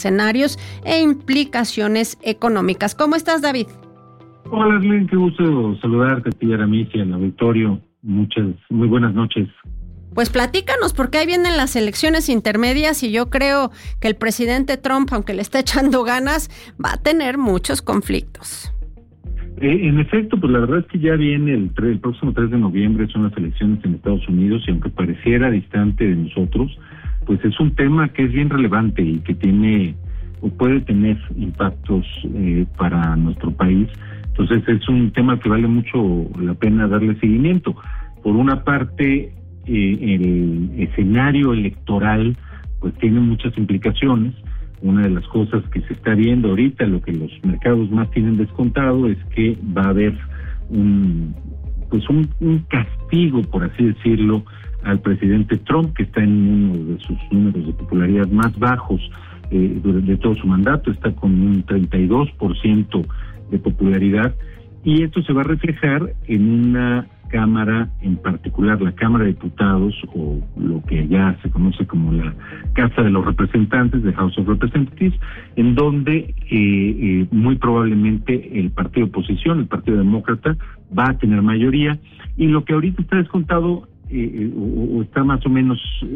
escenarios e implicaciones económicas. ¿Cómo estás, David? Hola, Glenn, qué gusto saludarte a ti, Aramis, y al auditorio. Muy buenas noches. Pues platícanos, porque ahí vienen las elecciones intermedias y yo creo que el presidente Trump, aunque le está echando ganas, va a tener muchos conflictos. En efecto, pues la verdad es que ya viene el próximo 3 de noviembre, son las elecciones en Estados Unidos, y aunque pareciera distante de nosotros, pues es un tema que es bien relevante y que tiene o puede tener impactos para nuestro país. Entonces es un tema que vale mucho la pena darle seguimiento. Por una parte, el escenario electoral pues tiene muchas implicaciones. Una de las cosas que se está viendo ahorita, lo que los mercados más tienen descontado, es que va a haber un castigo, por así decirlo, al presidente Trump, que está en uno de sus números de popularidad más bajos de todo su mandato. Está con un 32% de popularidad, y esto se va a reflejar en una Cámara, en particular la Cámara de Diputados, o lo que ya se conoce como la Casa de los Representantes, de House of Representatives, en donde muy probablemente el partido de oposición, el Partido Demócrata, va a tener mayoría, y lo que ahorita está descontado o está más o menos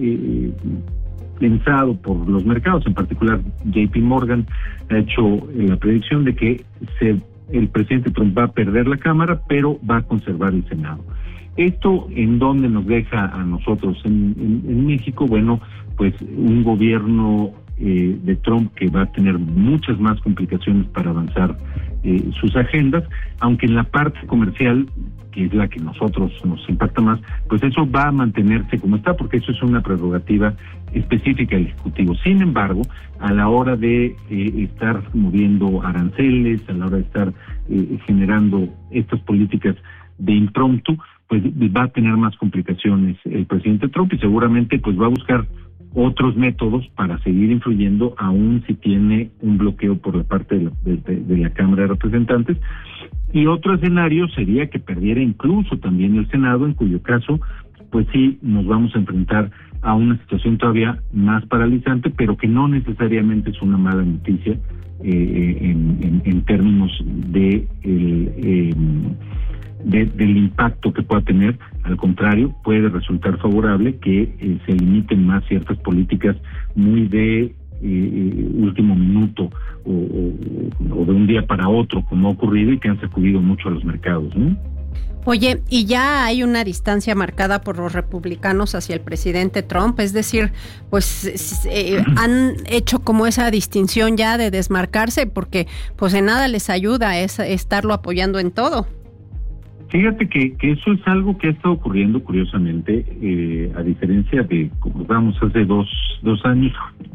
pensado por los mercados, en particular JP Morgan ha hecho la predicción de que el presidente Trump va a perder la Cámara, pero va a conservar el Senado. ¿Esto en dónde nos deja a nosotros en México? Bueno, pues un gobierno de Trump que va a tener muchas más complicaciones para avanzar sus agendas, aunque en la parte comercial, que es la que nosotros nos impacta más, pues eso va a mantenerse como está, porque eso es una prerrogativa específica del Ejecutivo. Sin embargo, a la hora de estar moviendo aranceles, a la hora de estar generando estas políticas de impromptu, pues va a tener más complicaciones el presidente Trump, y seguramente pues va a buscar otros métodos para seguir influyendo, aún si tiene un bloqueo por la parte de la Cámara de Representantes. Y otro escenario sería que perdiera incluso también el Senado, en cuyo caso pues sí nos vamos a enfrentar a una situación todavía más paralizante, pero que no necesariamente es una mala noticia en términos del impacto que pueda tener. Al contrario, puede resultar favorable que se limiten más ciertas políticas muy de último minuto o de un día para otro, como ha ocurrido y que han sacudido mucho a los mercados, ¿no? Oye, y ya hay una distancia marcada por los republicanos hacia el presidente Trump, es decir, pues han hecho como esa distinción ya de desmarcarse, porque pues en nada les ayuda estarlo apoyando en todo. Fíjate que eso es algo que ha estado ocurriendo curiosamente, a diferencia de como estábamos hace dos años.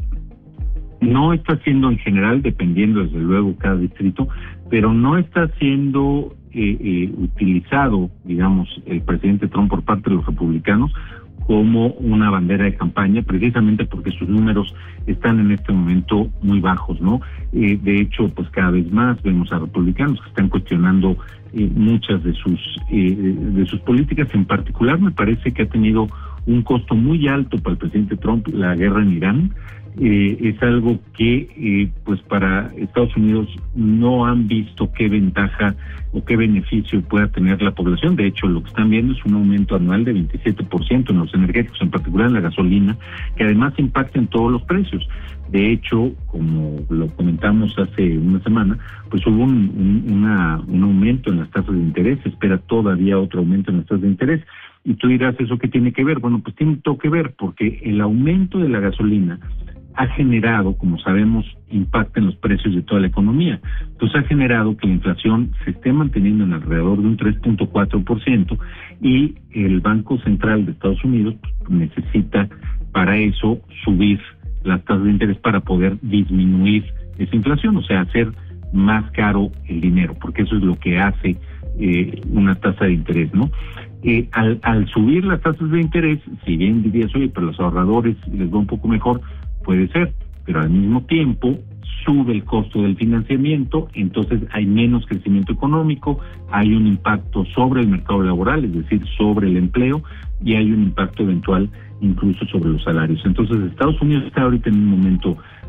No está siendo en general, dependiendo desde luego cada distrito, pero no está siendo utilizado, digamos, el presidente Trump por parte de los republicanos como una bandera de campaña, precisamente porque sus números están en este momento muy bajos, ¿no? De hecho, pues cada vez más vemos a republicanos que están cuestionando muchas de sus políticas. En particular, me parece que ha tenido un costo muy alto para el presidente Trump la guerra en Irán. Es algo que pues para Estados Unidos no han visto qué ventaja o qué beneficio pueda tener la población. De hecho, lo que están viendo es un aumento anual de 27% en los energéticos, en particular en la gasolina, que además impacta en todos los precios. De hecho, como lo comentamos hace una semana, pues hubo un aumento en las tasas de interés. Se espera todavía otro aumento en las tasas de interés. Y tú dirás, ¿eso qué tiene que ver? Bueno, pues tiene todo que ver, porque el aumento de la gasolina ha generado, como sabemos, impacto en los precios de toda la economía. Entonces ha generado que la inflación se esté manteniendo en alrededor de un 3.4%, y el Banco Central de Estados Unidos necesita para eso subir las tasas de interés para poder disminuir esa inflación, o sea, hacer más caro el dinero, porque eso es lo que hace una tasa de interés, ¿no? Al subir las tasas de interés, si bien dirías, oye, pero los ahorradores les va un poco mejor, puede ser, pero al mismo tiempo sube el costo del financiamiento, entonces hay menos crecimiento económico, hay un impacto sobre el mercado laboral, es decir, sobre el empleo, y hay un impacto eventual incluso sobre los salarios. Entonces Estados Unidos está ahorita en un momento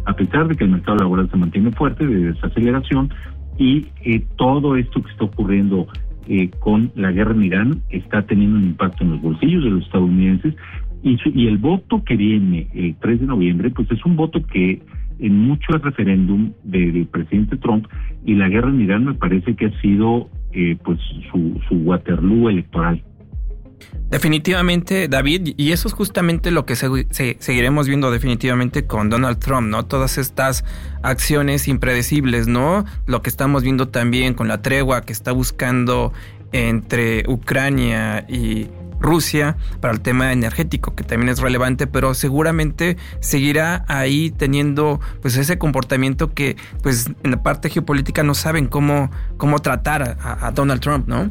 a pesar de que el mercado laboral se mantiene fuerte, de desaceleración, y todo esto que está ocurriendo con la guerra en Irán está teniendo un impacto en los bolsillos de los estadounidenses, y el voto que viene el 3 de noviembre, pues es un voto que en mucho es referéndum del presidente Trump, y la guerra en Irán me parece que ha sido pues su Waterloo electoral. Definitivamente, David, y eso es justamente lo que seguiremos viendo definitivamente con Donald Trump, ¿no? Todas estas acciones impredecibles, ¿no? Lo que estamos viendo también con la tregua que está buscando entre Ucrania y Rusia para el tema energético, que también es relevante, pero seguramente seguirá ahí teniendo pues ese comportamiento que pues en la parte geopolítica no saben cómo tratar a Donald Trump, ¿no?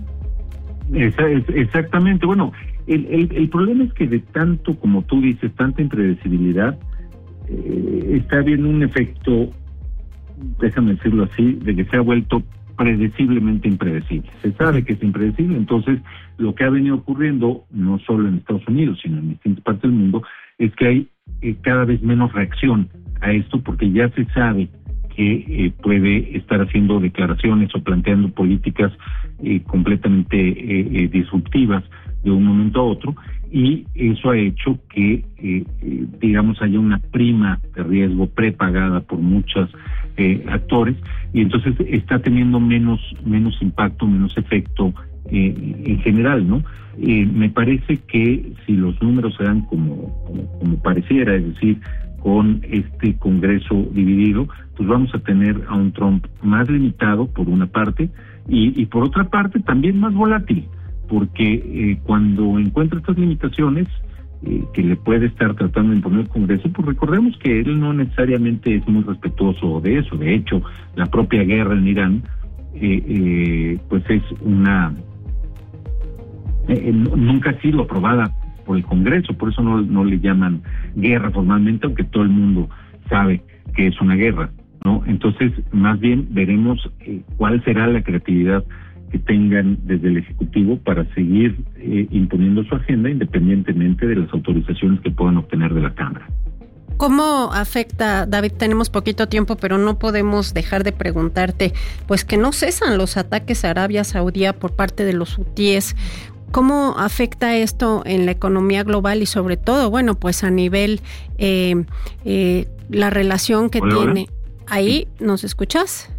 Exactamente. Bueno, el problema es que de tanto, como tú dices, tanta impredecibilidad, está habiendo un efecto, déjame decirlo así, de que se ha vuelto predeciblemente impredecible. Se sabe que es impredecible, entonces lo que ha venido ocurriendo, no solo en Estados Unidos, sino en distintas partes del mundo, es que hay cada vez menos reacción a esto, porque ya se sabe que puede estar haciendo declaraciones o planteando políticas completamente disruptivas de un momento a otro, y eso ha hecho que, digamos, haya una prima de riesgo prepagada por muchos actores, y entonces está teniendo menos impacto, menos efecto en general, ¿no? Me parece que si los números se dan como pareciera, es decir, con este Congreso dividido, pues vamos a tener a un Trump más limitado por una parte, y por otra parte también más volátil, porque cuando encuentra estas limitaciones que le puede estar tratando de imponer el Congreso, pues recordemos que él no necesariamente es muy respetuoso de eso. De hecho, la propia guerra en Irán pues es nunca ha sido aprobada por el Congreso, por eso no le llaman guerra formalmente, aunque todo el mundo sabe que es una guerra, ¿no? Entonces, más bien veremos cuál será la creatividad que tengan desde el Ejecutivo para seguir imponiendo su agenda, independientemente de las autorizaciones que puedan obtener de la Cámara. ¿Cómo afecta, David? Tenemos poquito tiempo, pero no podemos dejar de preguntarte, pues que no cesan los ataques a Arabia Saudí por parte de los hutíes. ¿Cómo afecta esto en la economía global y sobre todo, bueno, pues a nivel la relación que tiene? ¿Ahí nos escuchas?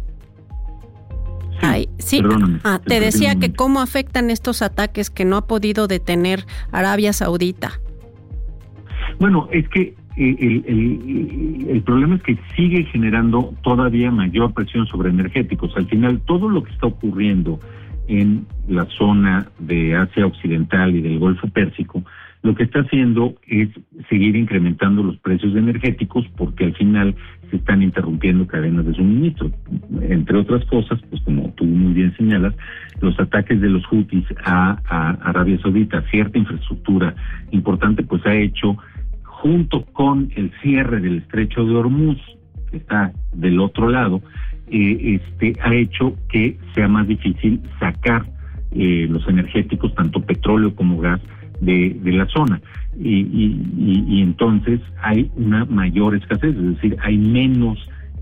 Sí. Te decía que cómo afectan estos ataques que no ha podido detener Arabia Saudita. Bueno, es que el problema es que sigue generando todavía mayor presión sobre energéticos. Al final, todo lo que está ocurriendo en la zona de Asia Occidental y del Golfo Pérsico, lo que está haciendo es seguir incrementando los precios de energéticos, porque al final se están interrumpiendo cadenas de suministro. Entre otras cosas, pues como tú muy bien señalas, los ataques de los hutis a Arabia Saudita, cierta infraestructura importante, pues ha hecho, junto con el cierre del estrecho de Hormuz, que está del otro lado, ha hecho que sea más difícil sacar los energéticos, tanto petróleo como gas, de la zona, y entonces hay una mayor escasez, es decir, hay menos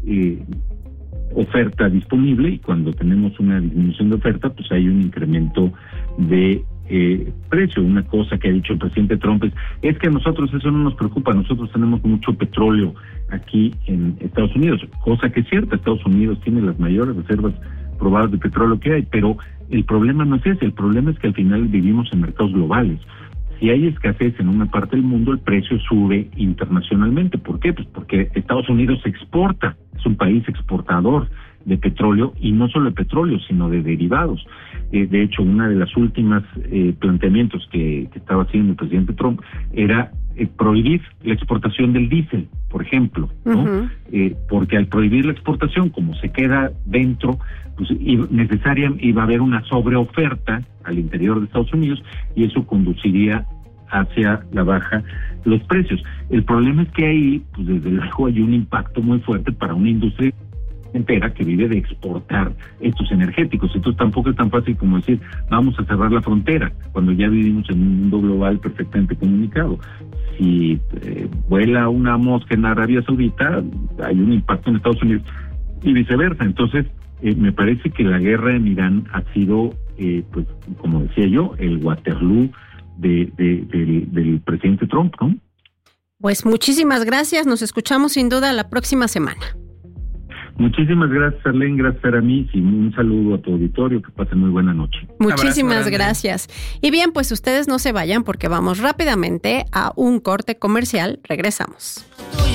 oferta disponible, y cuando tenemos una disminución de oferta, pues hay un incremento de precio. Una cosa que ha dicho el presidente Trump es que a nosotros eso no nos preocupa, nosotros tenemos mucho petróleo aquí en Estados Unidos, cosa que es cierta. Estados Unidos tiene las mayores reservas probadas de petróleo que hay, pero el problema no es ese, el problema es que al final vivimos en mercados globales. Si hay escasez en una parte del mundo, el precio sube internacionalmente. ¿Por qué? Pues porque Estados Unidos exporta, es un país exportador de petróleo, y no solo de petróleo, sino de derivados. De hecho, una de las últimas planteamientos que estaba haciendo el presidente Trump era prohibir la exportación del diésel, por ejemplo, ¿no? Uh-huh. Porque al prohibir la exportación, como se queda dentro, pues iba a haber una sobreoferta al interior de Estados Unidos, y eso conduciría hacia la baja los precios. El problema es que ahí, pues desde luego hay un impacto muy fuerte para una industria entera que vive de exportar estos energéticos. Entonces tampoco es tan fácil como decir, vamos a cerrar la frontera, cuando ya vivimos en un mundo global perfectamente comunicado. Si vuela una mosca en Arabia Saudita, hay un impacto en Estados Unidos y viceversa. Entonces, me parece que la guerra en Irán ha sido, pues, como decía yo, el Waterloo del presidente Trump, ¿no? Pues muchísimas gracias, nos escuchamos sin duda la próxima semana. Muchísimas gracias, Arlene, gracias a mí, y un saludo a tu auditorio, que pasen muy buena noche. Muchísimas gracias. Y bien, pues ustedes no se vayan porque vamos rápidamente a un corte comercial, regresamos.